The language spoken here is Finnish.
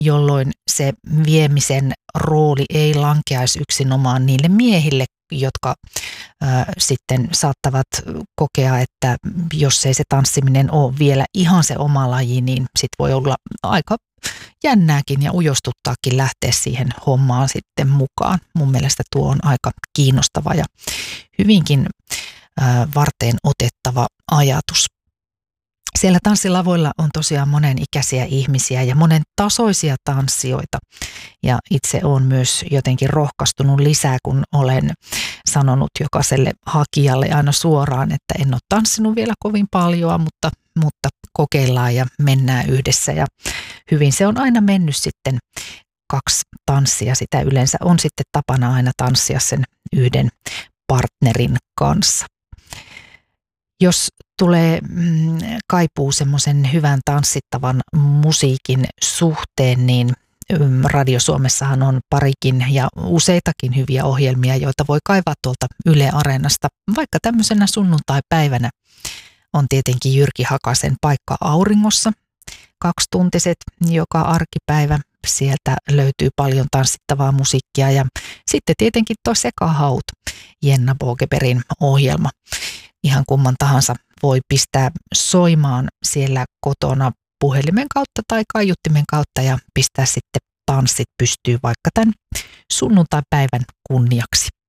jolloin se viemisen rooli ei lankeaisi yksinomaan niille miehille, jotka sitten saattavat kokea, että jos ei se tanssiminen ole vielä ihan se oma laji, niin sit voi olla aika jännääkin ja ujostuttaakin lähteä siihen hommaan sitten mukaan. Mun mielestä tuo on aika kiinnostava ja hyvinkin varteen otettava ajatus. Siellä tanssilavoilla on tosiaan monen ikäisiä ihmisiä ja monen tasoisia tanssijoita. Ja itse olen myös jotenkin rohkaistunut lisää, kun olen sanonut jokaiselle hakijalle aina suoraan, että en ole tanssinut vielä kovin paljon, mutta kokeillaan ja mennään yhdessä. Ja hyvin se on aina mennyt sitten 2 tanssia. Sitä yleensä on sitten tapana aina tanssia sen yhden partnerin kanssa. Jos tulee kaipuu semmoisen hyvän tanssittavan musiikin suhteen, niin Radio Suomessahan on parikin ja useitakin hyviä ohjelmia, joita voi kaivaa tuolta Yle Areenasta. Vaikka tämmöisenä sunnuntaipäivänä on tietenkin Jyrki Hakasen Paikka auringossa. 2-tuntiset joka arkipäivä. Sieltä löytyy paljon tanssittavaa musiikkia ja sitten tietenkin tuo Sekahaut, Jenna Bogebergin ohjelma. Ihan kumman tahansa voi pistää soimaan siellä kotona puhelimen kautta tai kaiuttimen kautta ja pistää sitten tanssit pystyy vaikka tämän sunnuntaipäivän kunniaksi.